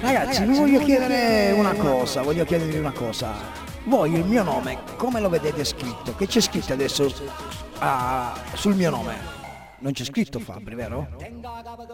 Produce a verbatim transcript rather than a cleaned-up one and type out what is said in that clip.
Ragazzi, vi voglio chiedere una cosa, voglio chiedervi una cosa. Voi il mio nome, come lo vedete scritto? Che c'è scritto adesso ah, sul mio nome? Non c'è scritto Fabri, vero?